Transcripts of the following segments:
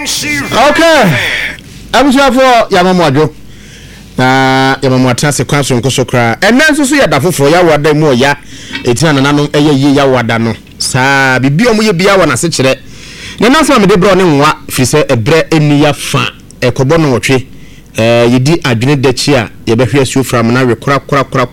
Okay. I'm sure for Yamamojo. Yamamoto se kwanso nkoso kra. Enanso so ya dafofo ya wada mu ya. Etina nanano eye ya wada no. Saa bibi omo ye bia wa na se kire. Ne nanso me de bro ne nwa fi se ebre eni ya fa. Ekobo no wotwe. Yedi adwene dachi a ye behwe asu from na we kura.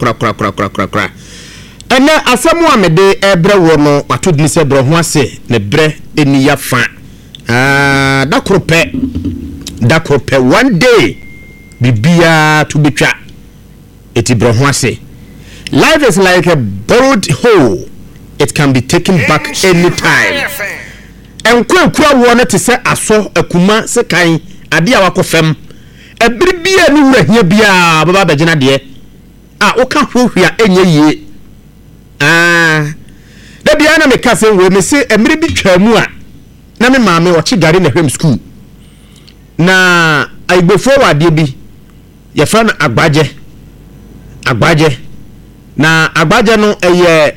Ena asemu a me de ebre wo no watodini se bro ho ase ne bre eni ya fa. Dakrope one day bibia to betwa eti bro ho ase. Life is like a borrowed hole. It can be taken back anytime. Enkwa wo no te se aso akuma se kan ade a wakofem ebiribia ni wura hia bia baba bagina de wo ka hwehwia enye yie da bia na me ka se we me se emiri bi twamu a na me maame ochi gari na hwem school na aigbo forward bi ye fra na agbaje na agbaje no eye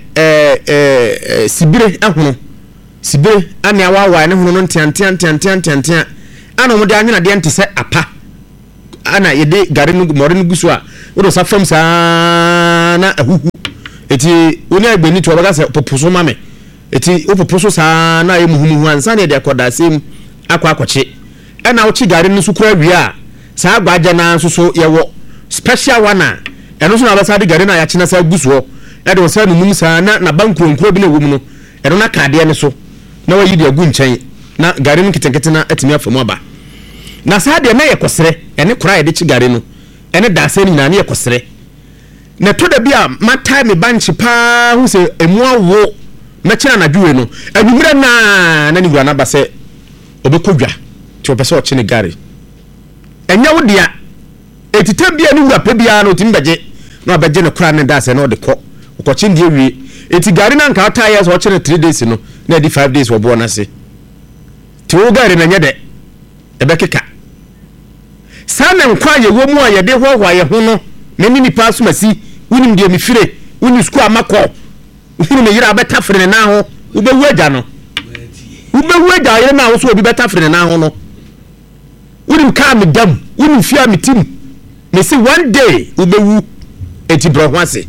sibire ahono sibire ane awawa ne hono no ntiantian ana mo de anwena de ntese apa ana yede gari no more no guso a wo sa fam sa na ahuhu eti oni agbeni to obaga se poposo mame eti o poposo sa na ye muhumuhu ansa ne de akoda sem akwakoche ana wo chi gari no sukura wia sa agbaja na so yewo special one eno so na basa de gari na ya china sa guso e de sa no num sa na bankunkuro bi na wo mu no eno na kade ne so na wayi de agu nchen na gari no kitenkete na atimi afamu aba na sa de na ye kosere ene kura ye de chi gari no ene da se ni na ne ye kosere na to da bia matai me banchi pa hu se emu awo na kira na dwue no adumira na ni gura na ba se obekodwa ti opese o chine gari enya wo dia etita bia ni wura pe bia na otimi beje na abeje ne kura ne da se na o de ko okochi ndie wie eti gari na nka ata years o chine 3 days no na di 5 days wo bo na se ti wo gari na nyede ebekeka sana nkwa ye wo mu a ye de hwa ye ho no neni ni pasu masi unim de mifire uni sku amako ufuru me yira beta frene na ho ubewu aja no ubewu aja ye na ho so obi beta frene na ho no unim ka me dam unim fia me tim me say one day ubewu eti bro ho ase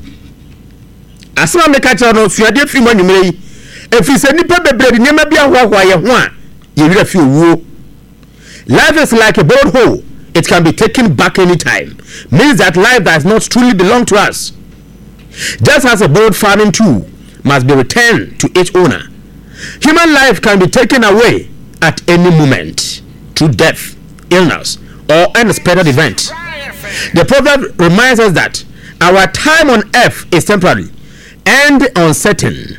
asema me ka cha no suade fi manwumere yi efi se nipa bebre ni ma bia hwa ye ho a ye wira fi owuo. Life is like a borrowed hole. It can be taken back anytime. Means that life does not truly belong to us. Just as a borrowed farming tool must be returned to its owner, human life can be taken away at any moment through death, illness, or unexpected event. The proverb reminds us that our time on earth is temporary and uncertain.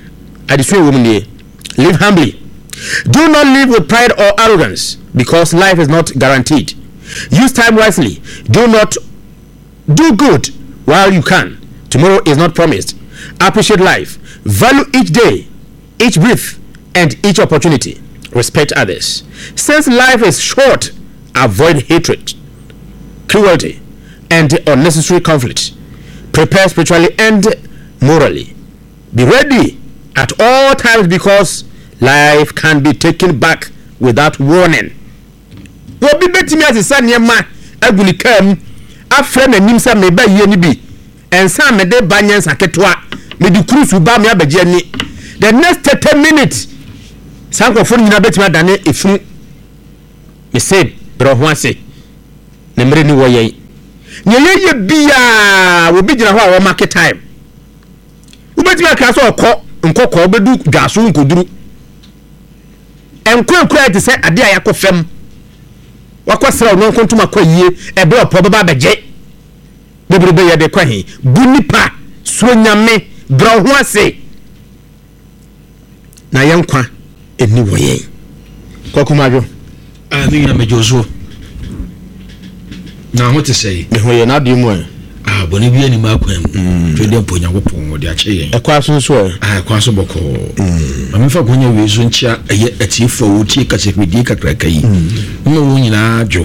Live humbly. Do not live with pride or arrogance, because life is not guaranteed. Use time wisely. Do good while you can. Tomorrow is not promised. Appreciate life. Value each day, each breath, and each opportunity. Respect others. Since life is short, avoid hatred, cruelty, and unnecessary conflict. Prepare spiritually and morally. Be ready at all times, because life can be taken back without warning. Obi betimi asesa niema aguni kam afre na nim sa me ba ye ni bi ensa me de banyen saketwa me di cruise ba me abaje ni the next 30 minutes sanko fo nyina betimi adane efun me say bro ho ase ne mre ni wo ye nye bia obi gina ho a wo market time wo betimi aka so nkokọ obedu gaso nkoduru enkwa ti se ade a yakofem wakwasra no nkontuma kwa yie ebe opo baba beje bebrebe ye de kwa hi bunipa so nyame bro ho ase na yenkwa eni woye kwakumajo ani na mejozo na ho te sei me hoye na de mu boni bia ni makwam twede mponya gopon de ache yen ekwa so so kwa so boko amefa konya wezo nchia eye atifo wuti kasefidi kakraka yi mo wo nyina ajo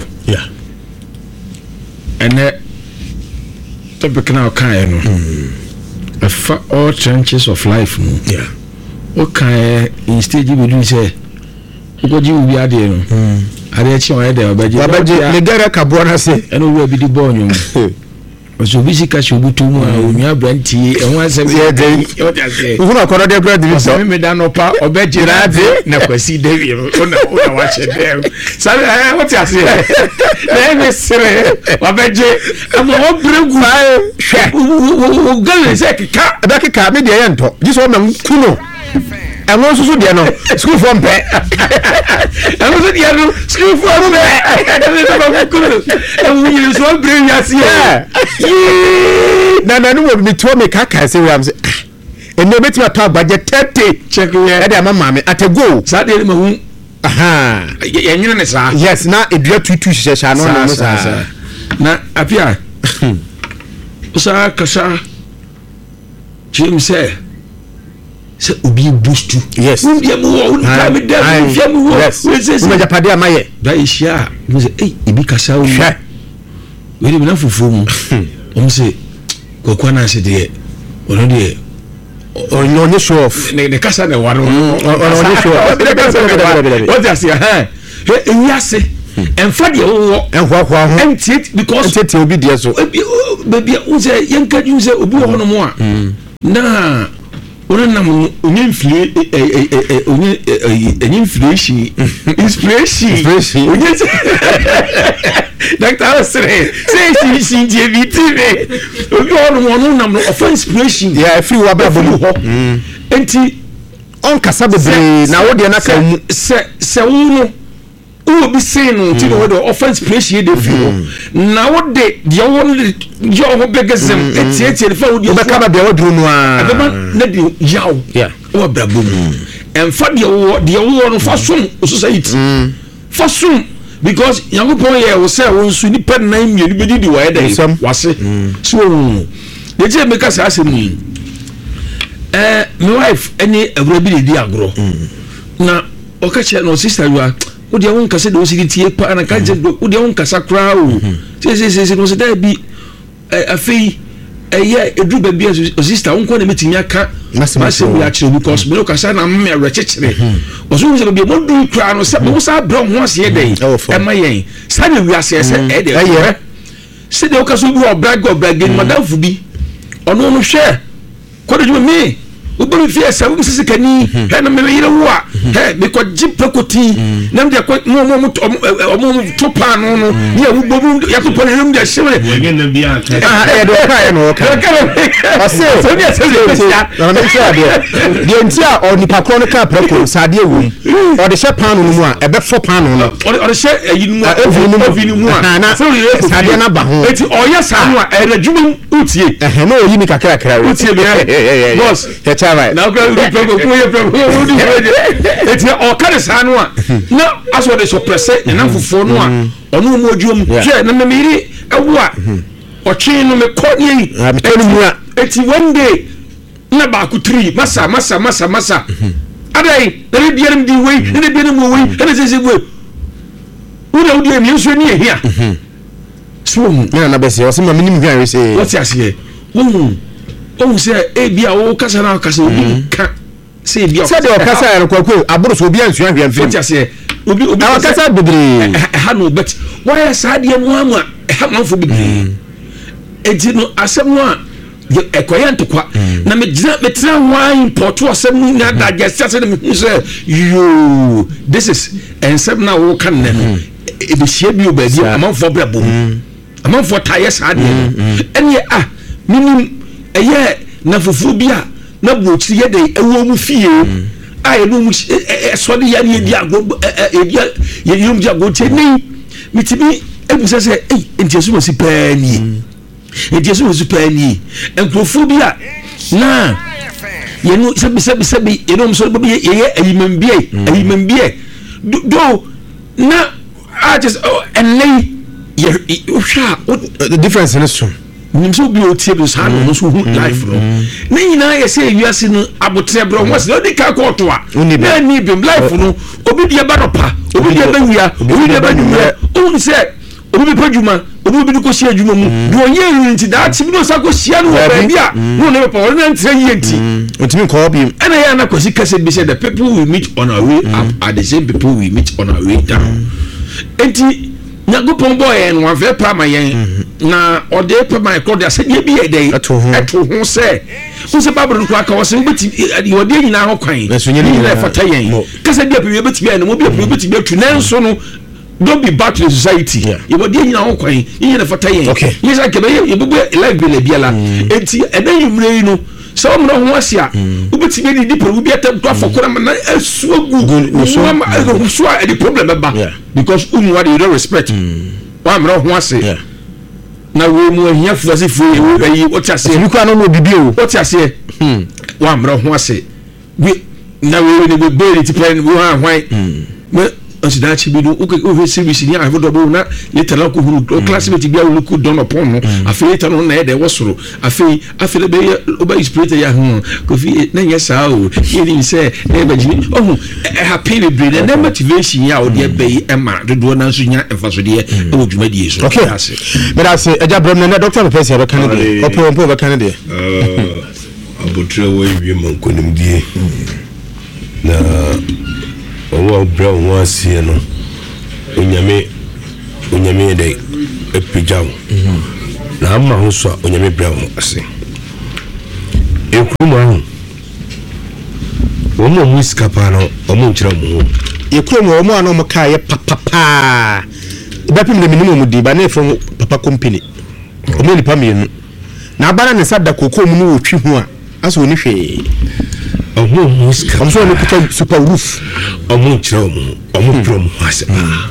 ene topic na kan no all trenches of life no o kan in stage bi do say ukoji ubi ade no ade chi on ede obaje ne gara ka bo na se eno wo bi di bo nyum oso bi sika shi obutu mu a onua branti ehun asem ye de o ja se hu na kono de bra di so me da no pa obaje na de na kwasi de wi ona wa che de sabe o ti ase na me sere obaje ama o bregu o gale se kika da kika me de ye nto ji so me kuno ẹ̀wọ̀n soso díẹ̀ nọ school form pẹ́ ẹ̀wọ̀n soso díẹ̀ nọ school form pẹ́ ẹ̀wọ̀n yìí sọ bẹ̀rẹ̀ yà sí ẹ̀ nana ni wo mi tí wọ́n mi kàkà ẹ̀sẹ̀ wíwá mi sẹ́ ẹ̀nà ẹ̀bẹ̀ tí wọ́n tọ́ àgbàjẹ́ 30 ẹ̀dẹ̀ àmà maame àtẹ̀gò sáà díẹ̀ ni mo hu yẹn nyina ni sáà yes na edua tutu hyehyɛ hyɛ ano na sáà na apia o sáà kasa kyerɛ mi sɛ se obi boost yes undia mu wo unta me da undia mu wo yes mo japade amaye da ishia mo se ebi kasa wo we de na fufu mu o se kokwa na se de ono de ono ne show off ne kasa na waro ono ne show off de kasa na what you ha e ase emfa de wo enhwahwa ho entit because entit obi de so baby o se yenka ju se obi wo no mo a na ona nam onye inflation inspiration onye Dr. Osre say she vitime obi ono nam of inspiration yeah free wa ba bomu ho enti on kasa bebre na wo de na ka mu se wo no wo bi say no ti no wo of inspiration dey feel na wo de wo yo ho begazem eti fa wo de be ka ba be wo duru no a abeba na de yaw wo brabo mu emfa de wo no fa som society fa som because yango pon ye wo say wo nsu ni pe na mienu be di wo e dey wase so de je me ka sa asem ni my wife any everybody di agro na o ka che no sister you are o de won kase de o sigi tie pa na ka je o de won kasa kra o se no se da bi afei eye edu ba bi o sister won ko na metimi aka mase we actually because me no kasa na me rechechire o so se bi mo du kra no se mo sa bro ho ase dey e ma yen sa na wi ase se e dey se de o kaso bi o brag madam fu bi ono no hwe ko de me obo mi fie sa wo sisi kani he na me yire wo a he me ko jipe koti na me ko mo to pa no no ye wo bobu ya to pa no me de hyewe we na bia ka e do ka e no ka ase so me se na me se ade de ntia o nipa ko no ka preko sade wo o de hye pan no mu a e be fo pan no o de hye eyi mu a evi mu a na sade na ba ho eti o ya sa no a e na djuma utie no o yi mi kakra utie me boss right now go it's all kind of sanwa no as what they suppress na fufu no a onu mu odwom hwe na me miri ewo a o twen no me konye eti one day na ba ku 3 masa adai na bi biam di wei na bi na mu wei na se we una udi mi nso ni ehia so na bese o se ma minim hwan we say what you say o se e bia o kasa na kasa obi ka se bia se de o kasa ya kwakwo aburo so obi ansu ahwe amfim what you say obi na kasa bebre ha no bet why saade no ama ha manfo bebre enti no asem no a ekoya ntokwa na me tira wine porto asem no na da gese se me say yo this is ensem na wo kan ne no e be hia bi obadia amanfo brabo amanfo taye saade ene minim eye na fufu bia na bochi ye dey ewo mu fie aye no mu so de ya ne di ago ye yum di ago teni mitimi ebusa se entiesu wasi pani entiesu wasi pani enkrofo bia na ye no sebi ye no so be ye ayimambie do na I just enlay ye hwa the difference in so nimso bi o tie bi sa no so life no na nyina ye se wiase no abotre bro ho se odi ka ko to a na ni bi life no obi dia ba dopa obi dia ba wia obi dia ba nwia o se obi bi padwuma obi bi ko sia adwuma mu do ye nti da ti bi no sa ko sia no ba bia no ne pa na ntre ye nti ontimi ko bi ana ya na ko si kase bi se the people we meet on our way up are the same people we meet on our way down enti nyagopon boy en wan fe pa ma yen na ode pa ma ko de ase bi e dey eto ho se wo se babro ko aka wo se beti ode nyina ho kwan nyina fata yen kase bi api beti bi en mo bi api beti bi atu nanso no don't be back to the society you ode nyina ho kwan nyina fata yen you say ke be you be life be le biala enti eden yumre no so mo ho asia wo beti bi di dipo wo bi atam to afokora na asuagu so the problem ba because what you don't respect wa mra ho ase na we mu ahia fuase fu e yi o tiase ni kwa no no bibi o tiase wa mra ho ase we na we ni be ti plan we ha hwan me asida chi bi do o service ni a do bo na later la ko huru classmate bi a wo ku don upon no afi later no na e de wosoro afi be oba inspirator ya hu ko fi na yesa o ye ni say e ba jimi oh happy be brain na motivation ya o de be e ma do na so nya emfaso de e wo dwuma die so okay but I say eja brom na doctor person ya be kan de opo be kan de abutre wo yi man konim die na owo brown wasi no onyame dey epijaw na amma ho so onyame brown ase ekuma wo mo muska pa no o mo nkyira mo ekuma wo mo ano mo ka ye papa ibapim le minimum di ba na efo papa company o mo ni pa mienu na abara ne sada kokko mu no wotwi ho a aso ni hwe omo muska amso ne kuta super roof omo nkyira omo prom ase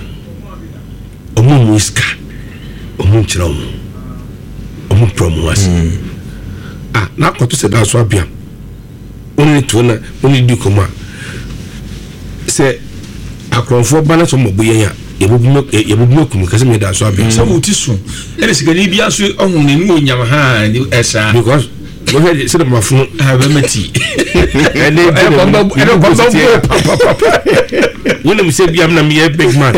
omo muska omo nkyira omo prom ase na akoto se da so abia oni to na oni di koma se akronfo bana so mobo yen ya yebubu kum kase me da so abia so uti so ele sigani bia so ohun ne mu onyam ha esa because we had said my phone have meti and when we say be am na me big man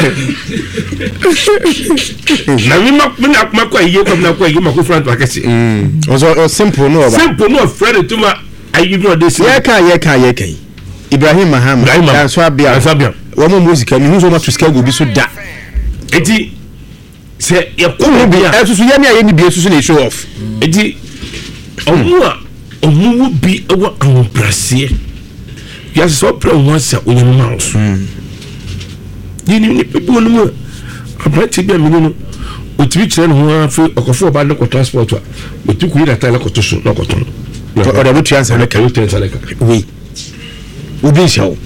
na me ma kwa hiyo kwa na kwa hiyo ma ko front akese so simple no friend to ma ayi no this ye ka Ibrahim Muhammad dan so abia wo mo music ni hu so ma to scale bi so da eti se ye ko bi esusu ye ni aye ni bi esusu na show off eti omu bi ewa ahobrase ya so plan once onyam mouse ni people no abati bi aminu no otimi kire no ho afi okofo ba no transport a otiku ira tele ko to so no ko to o da butu ansa na kayo tensa leka we obi shaw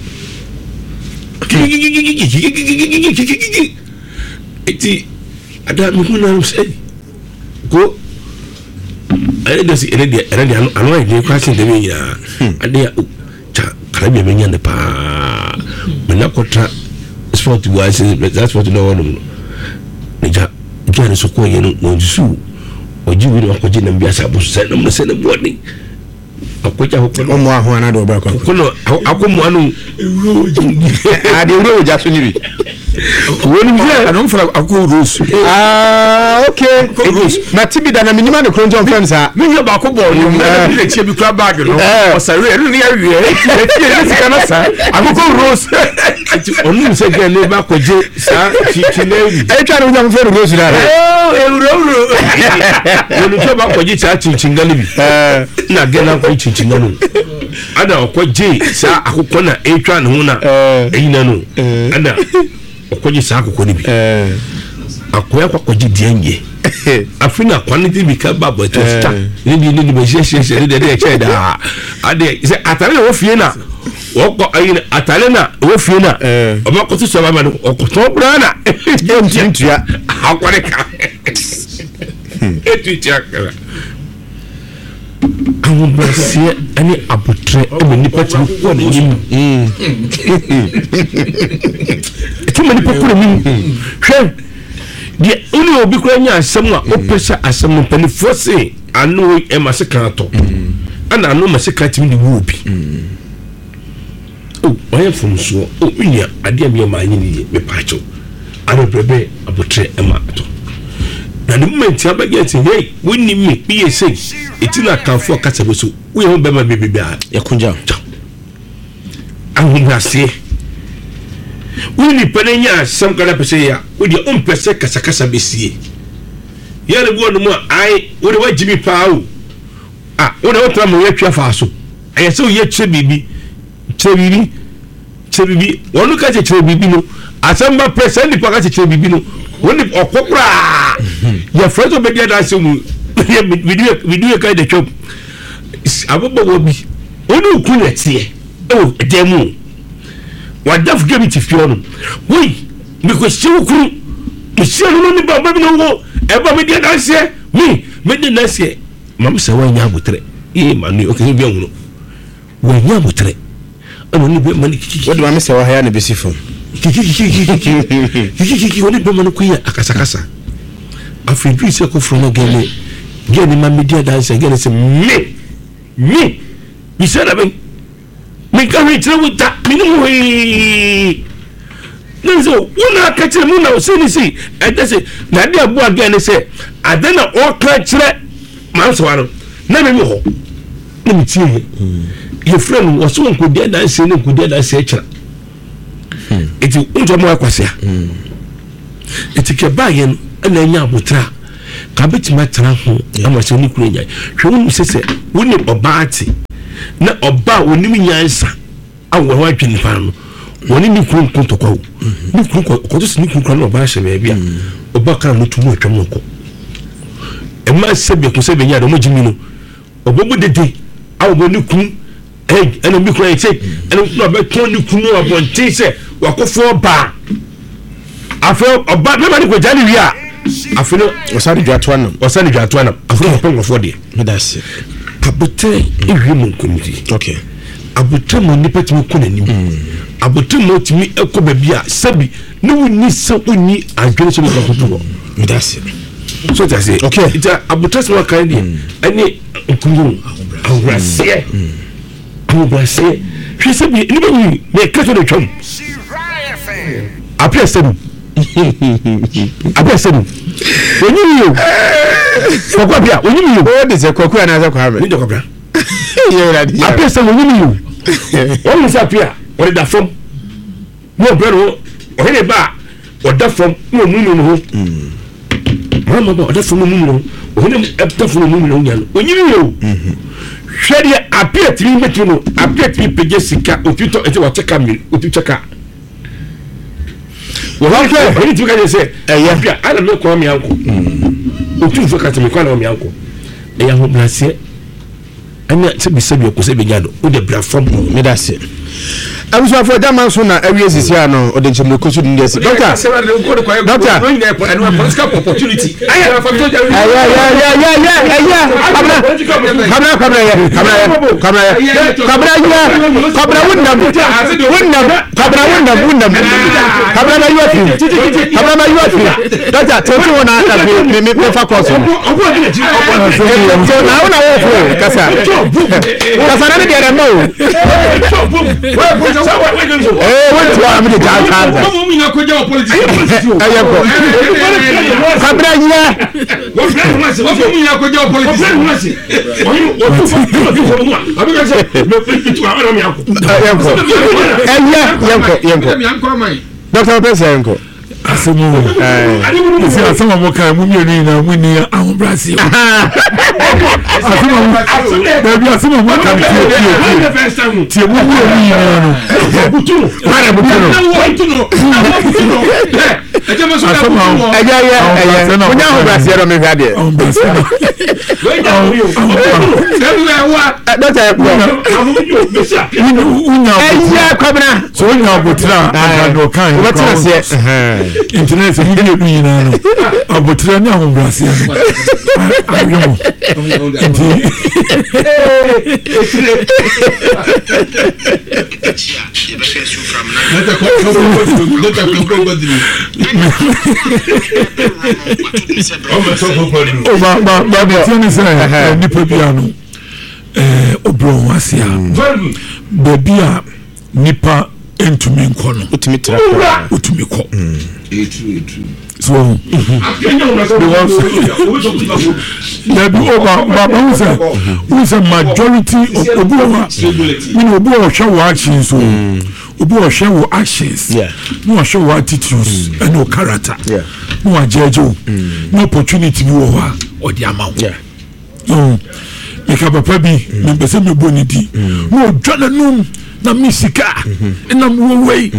eti ada mi kuna say go I does it already anu idea question de me ya ade cha karabia menya ne pa me na kotra sport was that's what no one no ja gane so ko yen no jisu oji wi no akoji na bia sabu se na mo se na bodi akoja hokko no mo aho ana do ba ko no akomo anu ade uro ja so ni bi woni je anon fra akko rose okay na tibi da na minima ne kronjo friends a me ye ba ko ball no na che bi kra bag no o sare no ya wie e sika na sa akko rose onu se ge le ba ko je sa chichinewi e twa no jam fere rose da euro onu se ba ko je sa chichingali bi na ge na ko chichingalo ada ko je sa akko na e twa no na eyina no ada okoji sa akoko ni bi akoya kwakoji dienye afina kwaniti bi ka babo to sta ni be sheshe de che da ade se atale wo fie na wo ko ayin atale na wo fie na oba ko so ba ma no okoto brana ntia akware ka etu chakara awon brasie ani abutre e ni pati ko ni tu mani pokure mi hwe de uni obi kura nya asem a opesa asem no pani force anu e masika to ana anu masika timi ni wo bi o oye fun so o unia ade am ye ma anyi ni me pacho ana brebe abutre e ma to na the moment ya bageti hey woni mi be say etina kanfo kasa bo so we ho be ma bebe a ya kunja ahunase we ni penenya some kana pese ya we de on pese kasa besie ya le bo no mu ai we de wajimi paawo we de otra mo yetwa fa so aye so ye che bibi wonu ka che bibi no asamba pese ni pa ka che bibi no woni okokra ya frezo be dia da se mu video ka de chop abobo obi onu ku netie demu wadaf game ti fiono we ko sewu kuru no ni baba bi no wo e ba me dia da se me de na se mam se wa nya abutre manu o ke bi onwo wa nya abutre ano ni be mani kiki wodi mam se wa haya ne besifo kiki woni be manu ku ya akasakasa afidri se ko from gele mam dia da se gele se me you said I me can reach with that minimum so una catch them una see and they say na dia bo again say adena o catch man so wano na me ho na me tie your friend was so ko dia dan say ko dia dan say kira eti unjo mo akwase eti ke bayen na nya abotra ka betima tra ho amase ni kuro nya hwe wonu sese woni obaati na oba onim nyansa awo wa twini pa no woni ni kuro kontokwa ni kuro ko to ni kuro na oba hye bia oba kan no tumu atwam ko e ma sebe ko sebe nya do mo jimi no obobu dede awo bo ni kuro ena mi kuro ete ena no be ton ni kuro abonte se wakofo ba afo oba me ma ni ko jali wi a afino osani dwatwana afino pongo fodie me that's it abotre ehwemu nkomiti okay abotre mo nipa timi ko nanim abotre mo timi ekọ babia sabi ne woni se oni adwene so ko to me that's it so that's it okay ita abotre so kan dia ani nkumu awrase hwe sabi ni be ni me kato de twam apia sabi onyiyo kokopia onyiyo o de se koku ana za kwa me ni de kopia ye ra di apia sabi onyiyo o musa pia o de da from mo bero o hele ba o da from mo munu no mama ba o da from mo munu o hele da from mo munu nya onyiyo hwede apia tiri metu no apia tiri peje sika otito ete wa cheka mi otucheka wọ́n ní tí wọ́n kàn ṣe ẹ̀yà bíi àná mi kọ́ mi ànkọ́ òtún fún kàtàmì kọ́ àná mi ànkọ́ ẹ̀yà hó brasiẹ ẹ̀yà sẹ́bi ọkọ̀ sẹ́bi nyàdó ó dẹ̀ bra fọ́ọ̀mù mi dà sí. abusuafo dama nso na awie sisi ano ɔde nkyɛn ko so ndi esi doctor what do I mean? Asemu isi asema moka mumyeni na muni ahun Brazil asema moka tie mumyeni no para butuno onya ahun Brazil ro me hwade unya kwabna so unya butra agado kan internet video ni na abotre ni ahun Brazil ayo nipa entumi nkono utumi tra utumi ko so there be over who's a majority of obu show actions so obu show actions no show attitudes and no character no ajejo no opportunity bi wo ha or the amount make papa bi me pese me boni di no dwana num na misika na mo wei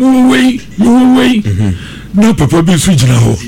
no papa bi so gina ho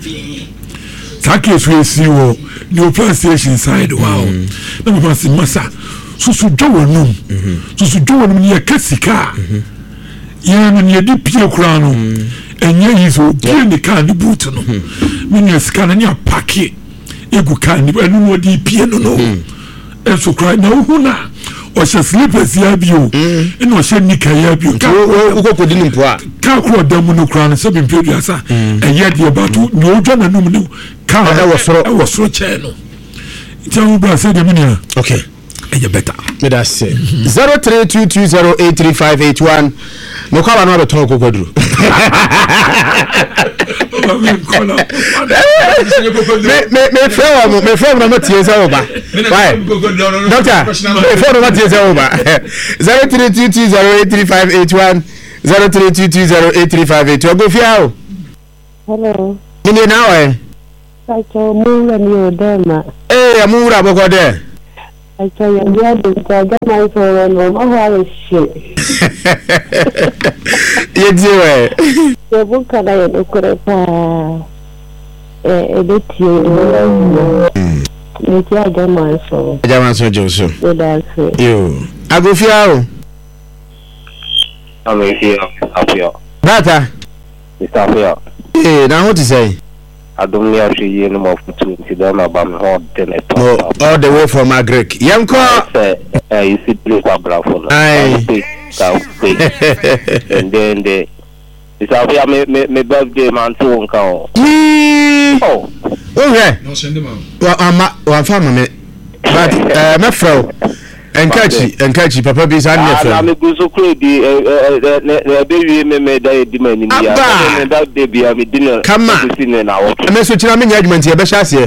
take so esi wo no plan station side wow na papa si masa susu dwanum ni kasika ya no ni di pie kura no enye yizo pie ni kan di boot no me sika na ni apake egu kan ni enu no di pie no eso kura na uhuna o se slippers ya bio eno se nika ya bio uko kodi ni mpoa ka kro damu no kura no se bi mpedu asa eye de batu ni ojo na num ni ka e wo soro che no ntia bra se de minia okay eye better me da say 0322083581 no kwa na be ton kokoduru me fẹ́ na mo tie se oba why doctor me fẹ́ na mo tie se oba 0322083581 0322083581 go fia o hello ni na wa acho mura ni odema amura boko de acho ya dia de ga na so no ma ha shi ye diwe se buka da ya dokore pa edeti ne ti ajama so Joso that's it yo agofia o here afia data afia na what to say adom ya hwe ye no mafutu ti da na bam ho de ne to all the way from Agrek yanko you see blue bravo no and then the it's afia me birthday man to won kan oh okay no send them wa fama me but me fro enkachi papa bi san ne fro na me go so crazy be wi me da di mani ya me da de bia me dinner na wo me so kira me nya adwuma nti e be hya ase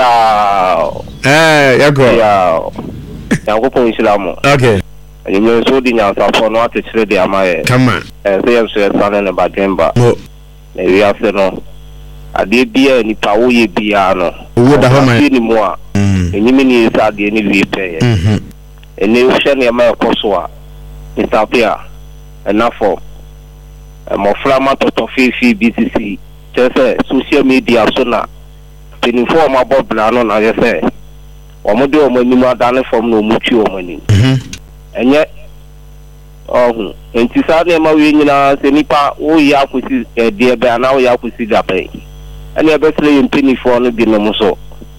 ya go ya go pon islamu okay you so di nya sa for no atchire de amaye kama say am say san ne ba demba no e wi after no ade bia ni pa wo ye bia no wo da ho man ni mo a enyimi ni sa de ni wi pe ene uhye ne ma ekoso a itapia enafo mo flama toto fifi BCC tese social media so na penifo ma bobla no na ye se o mo de o mo nimu adane fom no mu twi o mo ni enye ohun enti sa ne ma wi nyina se nipa wo ya kwesi de be ana wo ya kwesi da pe ene be sele yin penifo no bi no mo so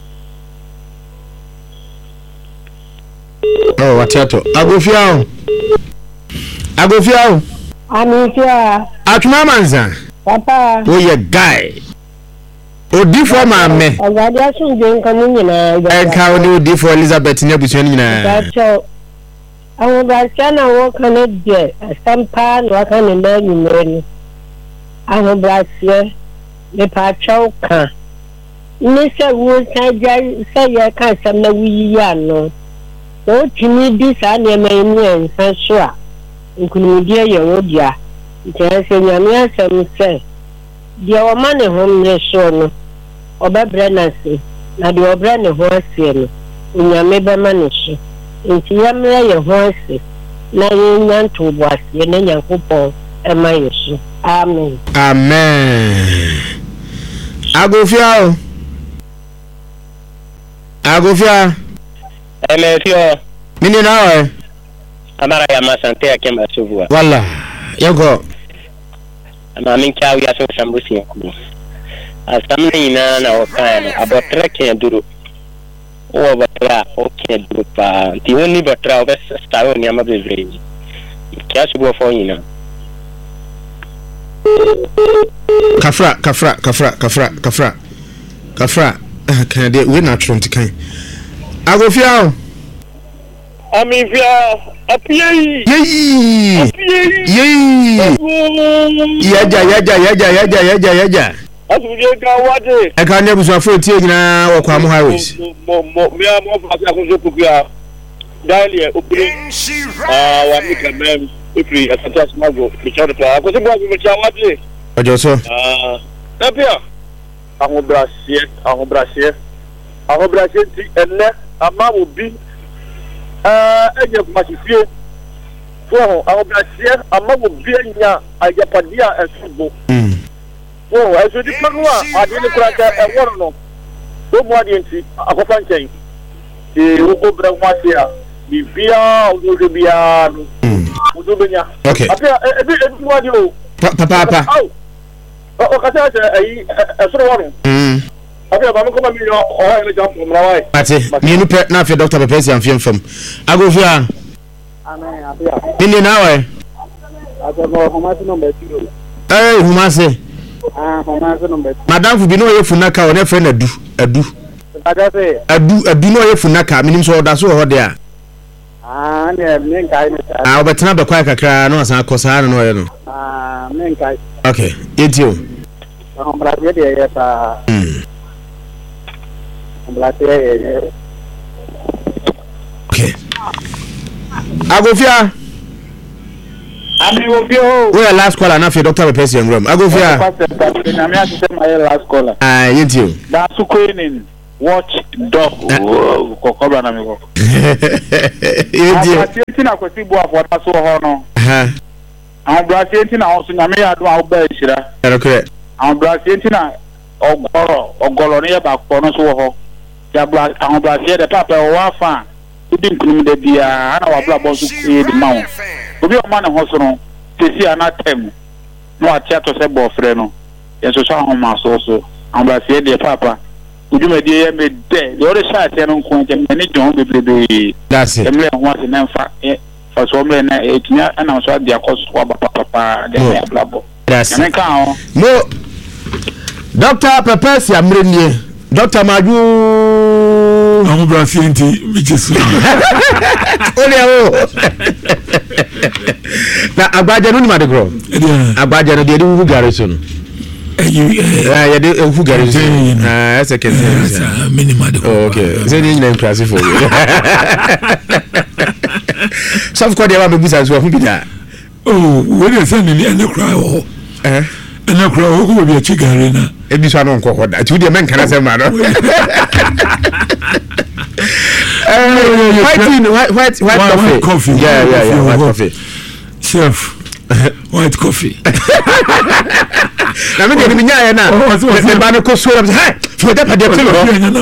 oh watiato agofia amifia atuma manza papa wo ye guy odi for ma me ogade asunje nkan nyina enka odi for Elizabeth ne abusuan nyina tacho awu ba kana wo kana de stampa no kana na nyimere awu ba sie le pa chauka ni se wo saja se ya ka sam na wi ya no o timi bi sa na me ni ensa so a nkunudi ye wo dia ntia se nyame asem se dia o mane ho me so no obebre na se na dia obre ne ho ase no nyame be mane so nti yamre ye ho ase na ye nyanto bo ase na Yankopon e ma yesu amen agofia emefio mini na we amara ya masante ya kema suvua wala yako ama minka ya so sambusi yangu asamni na wakana abotre ke duru o batra okay duru pa ti woni batra o stawo ni ama bebre kya subo fo yina kafra kan de we na tronti kan agofia amifia Apiyei. Yaja. Asuje ka wade. E ka ne busuafo tie nyina wo kwa mo highways. Me am fast akunso kukia. Dali opening. Wa mi kamem. Ifri asata smago. Mi chado to. Akosi bo mi cha wade. Ojo so. Tapia. Ahun brasier ti enne ama obi enye kumasifie fo ahun brasier ama obi enya ayapadia esubo eso di panwa ade ni kuraka eworo no do mu ade nti akofa nchen ti wo bra nwasia bibia odo bia no odo benya okay apia ebi mu ade o papa o kasa ayi esoro wono Abia ba mo ko ma mi yo o ha ni jump mo rawai. Ati, mi nu pe na fe Dr. Pepesi amfiem fam. Agofia. Amen, abia. Ni na wa. Ago no Humasi number 2. Humasi. Humasi number 2. Madam fu bi no ye funaka o ne friend adu. Adu no ye funaka, minim so oda so ho de a. Ne men kai ne. Obetena be kwa kakra no asan akosa no ye no. Men kai. Okay, etio. Homra de ye ta. Okay. Agofia. We are last caller na fe Dr. Pepesi Engram. Agofia. Na me ase my last caller. Yentio. Da su queen watch dog kokobra na me ko. Yentio. Ati na kwesi bo afo ta so ho no. An brasienti na ho so na me ya do a ba hira. Okay. An brasienti na ogoro ne ba ko no so ho. Ya bla an brasier de papa o wa fa. Udi nkunum de bia ana wa bla bo so kue de mawo. Obi o ma ne ho so no. Tesi ana tem. No atia to se bo frɛ no. Yenso so ho ma so an brasier de papa. Udi me de ye me de. De o de sha tia no nko njem ne jon bebrebe. That's it. Emle ho ase na mfa fa so me na etunya ana so ade akoso wa papa de me bla bo. That's it. No. Dr. Pepesi amrenie. Dr. Maju I'm brasienti which is na agbaja no ni madegro agbaja no de hu garrison ya de hu garrison ese kese mini madegro okay ze ni na class for so of course they have business so bi da when you send ni ene cry o ene cry o ko bi a chigare na ebi so no nko hoda ti de men kana se ma no white coffee. Yeah, white coffee. Chef, white coffee. Na me de mi nya na. Me ba no ko so na. Hey, for that pade tilo.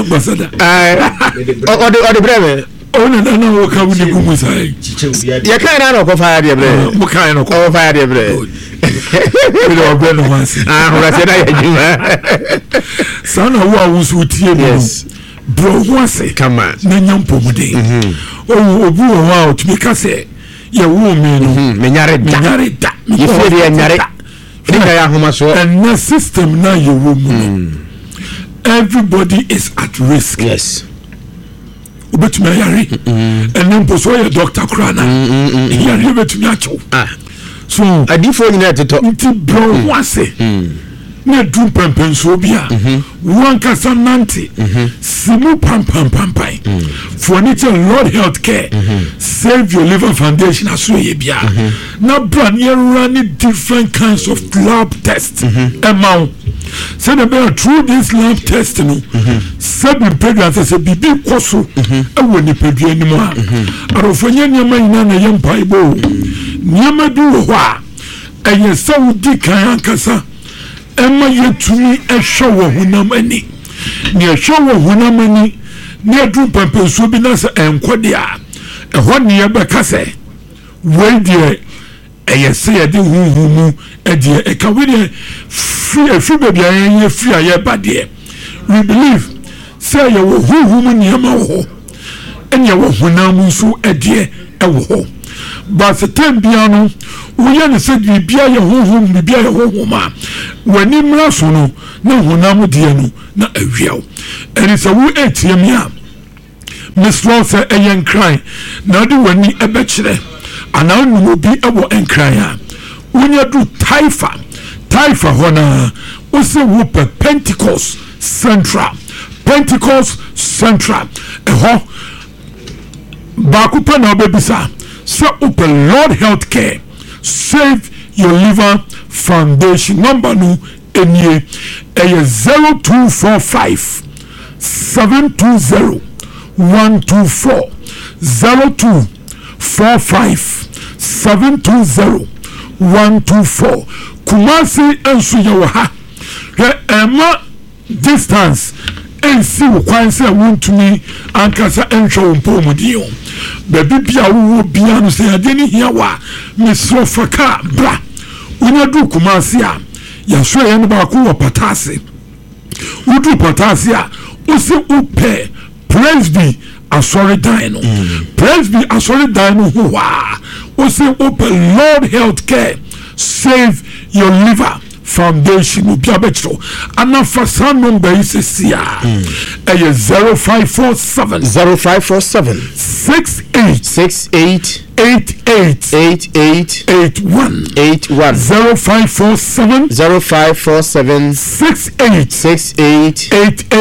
O de breve. Na wo ka wuni gumu sai. Ya kai na no ko fire de breve. Mo kai no ko fire de breve. We do obe no wansi. Ho se na ya juma. Sana wo awusu tie no. Bro wase kama na nyampomude obu wa to be kase ye wo me no me nyare da ye fere ye nyare dinga ya homa so and the system na ye wo mu everybody is at risk. Yes. Obetuma yare and then poso ye doctor krana yare betuma acho so adifo nyina teto nti bro wase na drum pampan so bia one kasa nanti simu pam for nature Lord Healthcare Save Your Liver Foundation aso ye bia na brand ye running different kinds of lab tests amount say the be through this lab test no sabi pedra say bibi koso e woni pedua ni mo a arofanya nyama ina na ye mpa ibo nyama du ho a eye saudi kan ankasa Emma yetumi ehwe wo hunam ani ne ehwe wo hunam ani ne adu pampenso bi na se enkode a ehɔ ne yɛbɛka sɛ wei deɛ ɛyɛ sɛ yɛde huhumu ɛdeɛ ɛka wei deɛ fi baabi a yɛyɛ fi a yɛba deɛ we believe sɛ yɛwɔ huhumu nneɛma wɔ hɔ ɛne yɛwɔ hunam nso ɛdeɛ ɛwɔ hɔ but time bia no woyɛ ne sɛ bibia yɛ honhom bibia yɛ honhom a w'ani mmra so no na honam deɛ no na awiaw ɛne sɛ wo ɛtie me a mesrɛ sɛ ɛyɛ nkran na wode w'ani ɛbɛkyerɛ ana no bi ewo enkran wonya du taifa hona wo se wo Pentecost Central eho ba ku pa na obebisa so open Lord Healthcare Save Your Liver Foundation number no enie 0245 720 124 0245 720 124 Kumasi ensu yewo ha ema distance ensi kwanse wontumi ankasa enhwe mpomudie bebi bia wo bia no se ade ni hiawa mesofaka bra unya du Kumasi a yaso ye ne ba ko wo patase udu patase a usi upe praise be asori dino praise be asori dino wa usi upe Lord Healthcare Save Your Liver Foundation ubiabetro anafasa number is 0547 68 88 81 0547 68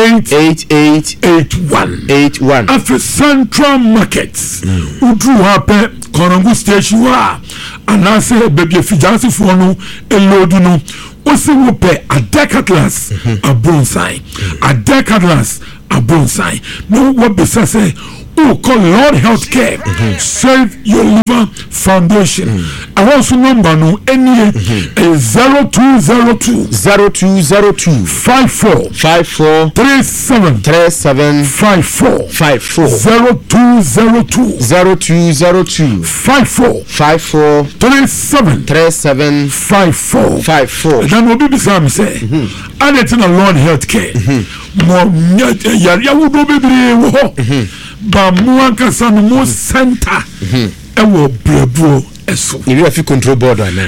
81 after Central Markets udru hape Korongo Station wa anase baby fijansi fo no elodu no osi wo pe Adekatlas abonsai no what be say call Lord Healthcare Save Your Liver Foundation I also number no any 0202 54 37 54 0202 54 37 54 then obi be say adetina Lord Healthcare mo ya wo do bebre wo ba mu ankasa no mo center ewo brebuo eso you have control board ana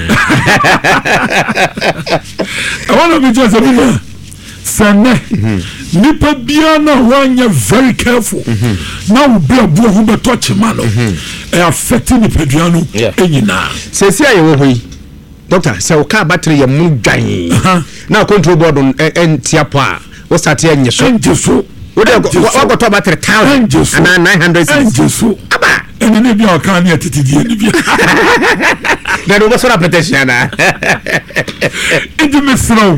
I want to be just a bit sane nipa bia na wanya very careful now brebuo hu be touch man e affect nipa bia no enyina sesi ayewo hoyi doctor se o ka battery ye mu dwan na control board entiapo a wo start ye nyeso what got about 1,000 and 900 aba and then bia kan ya titidi ni bia na do so na protection na edi mesro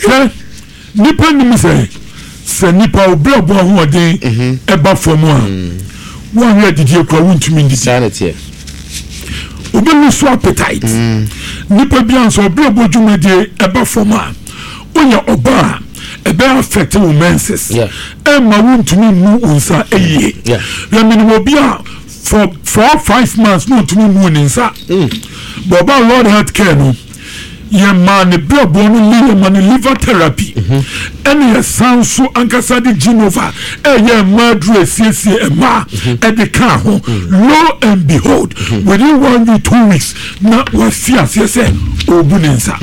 nipa ni me se nipa obrabo ho odin eba fomu a won ya didi ekwa wontumi ndi sanity obi so appetite nipa bia so obrabo dwumade eba fomu a onya oba ebe affect women's ma wontumi mu unsa eye ya minimo bia for 4-5 months no tumi mu ninsa boba Lord Healthcare no ye man brabo no liver therapy any sanso ankasa de Genova ye madru esiesie ema e de ka ho lo and behold within 1 to 2 weeks na wa fiase se obu ninsa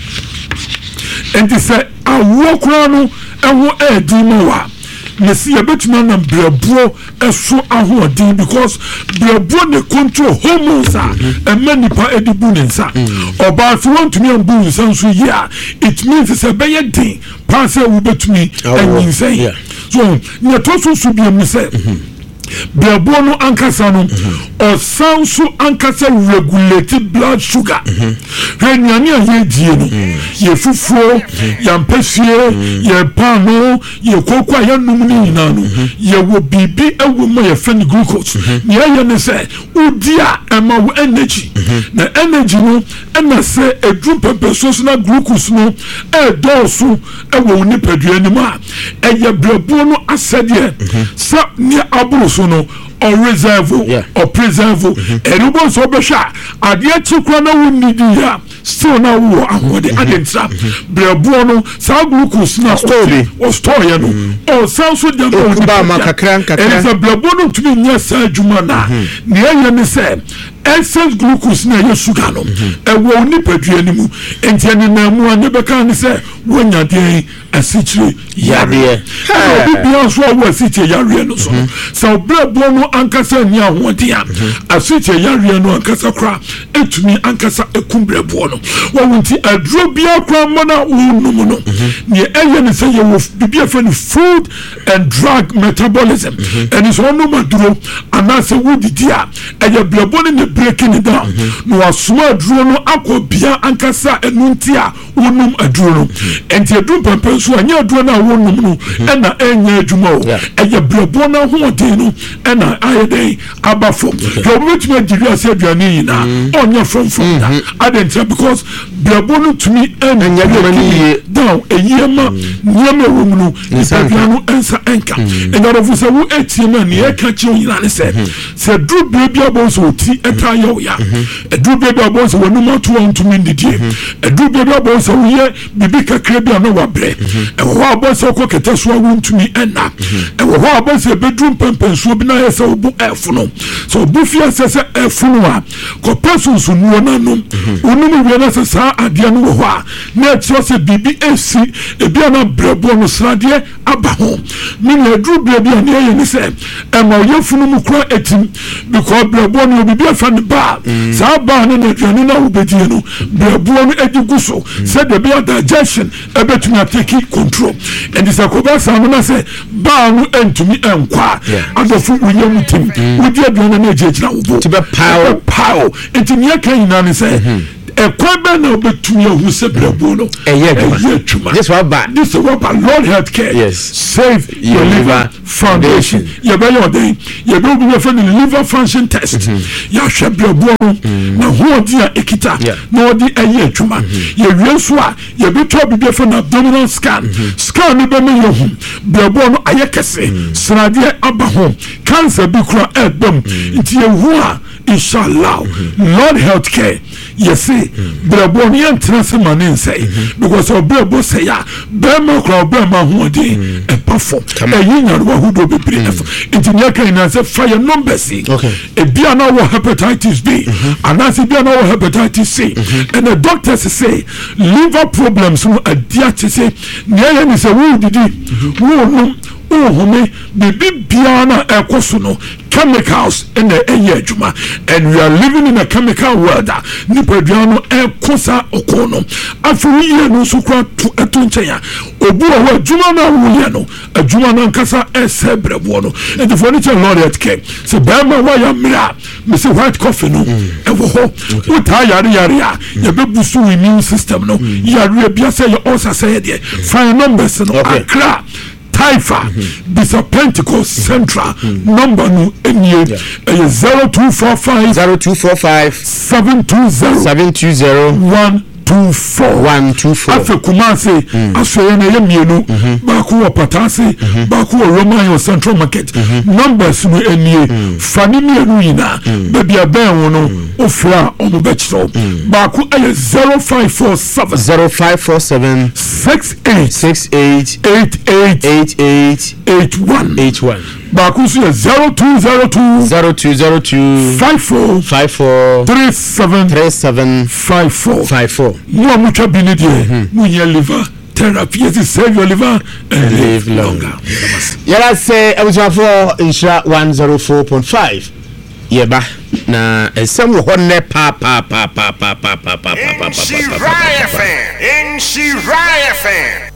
and they say I walk around and what a demon wa me see a bit man and brabo so ahoɔden because brabo ne control hormones and many pa edibunensa oba so want to me and bu so yeah it means it's a bad thing pass we betumi and say so ne to so bi am say brabo no ankasa no or sound so ankasa regulated blood sugar when you are die no ye fufuo ya mpefie ye pano ye kokwa ya num ni na no ye wo bibi ewo ma ye fen glucose ne ye ne say udia ema wo energy na energy no na say edrum pepeso na glucose no e dosu ewo ni padua ni ma eye brabo no asede sa ni aburu so no or reserve or preserve erubo so be sha ade chikwa na wonni dia still na wo ahode adensa brabo no sa glucose na store ya no o sa so dem ba makakran kakran e brabo no tumi nya sa adwuma na ne ye ne se excess glucose na ye sugar no ewo ni padua ni mu enti ene na mu ane beka ne se wonya den asichire yare obi bia so awo asichire yare no so so brabo no ankasa ni ahodia asichire yare no ankasa kra etumi ankasa ekumbrabo no wonti adro bia kra mana wonum no ne eye ne se ye wo bibia fa ni food and drug metabolism and is one maduro anase wudidia eye brabo ne breaking it down no asoma aduro no akobia ankasa enuntia wonum aduro no enti adum pampan so anya aduro na wonum no ena enya adwuma o eye brabo na hoden no ena ayedei abafom so metuma diri ase aduane yina onya from that identity because brabo no tumi enya adwuma down eyema nyama wom no ipapiano ensa enka engarofu se wo etiema ne eka chi yina ne se dru baby abonso ti eta ya dru baby abonso wonum atu ontumi ndidie dru baby abonso ye bibi kakra bia no wabre wo abonso ko kete so wontumi ena wo abonso bedrum pempenso bi na yesa obu efuno so bu fia se efuno a ko personso nuo nanom onum wi na se sa ade no wo a na tio se bibi esi ebia na brebo no srade aba ho mi na dru baby a na ye ni se ema ye funu mu kra etim because brebo no bibi afa ne ba sa ba na aduane na wo bedie no brebo no ediguso se de be digestion ebetuna take control and this akoba sanu na say ba no entumi enkwa adofu uye mutim udi aduane na ejejina wo bo tibe power entimi akan na ne say ekwabe na obetumi ahu se brabo no this one bad this one bad Lord Healthcare yes save your liver foundation you be your day you be go for the liver function test ya hwe brabo no na ho dia ekita na odi eye atwuma ye wie so a ye be to bi for na abdominal scan no be me yohu brabo no ayekese srade aba ho cancer bi kura ebam nti ye hu a inshallah Lord Healthcare yes brabo ni entra se manen say because brabo say ya be ma kura be ma ho di e pafo yinya ro hu do bebre nti nya kan na say fire numbers e bia na wo hepatitis B and as bia na wo hepatitis C and the doctors say liver problems no adia che say nya ni say wo didi wo no ohome bibi bia na ekoso no chemicals in the ejuma and we are living in a chemical world nipaduano ekosa okono afuri ye no so kwa etoncheya obu o adwuma na wuye no adwuma na nkasa esebrebo no and the furniture Lord Healthcare so bema wa ya mira me say white coffee no ewo ho uta yare ya ye bebusu immune system no yare bia say your ulcer say there fine numbers no akra Taifa this a Pentecost Central number no enye 0245 720 124 afa Kumasi asoye na yemienu ba ku opatase ba ku Roman Central Market numbers no enye fani mienu yina baby aben no ofra omo becho ba ku 0547 68 Baku 0202 54 3754 no mucha binidie munya liver therapy is save your liver and live longer. Yala say I was for Insha 104.5 yeba na esem wo honne pa Inshira FM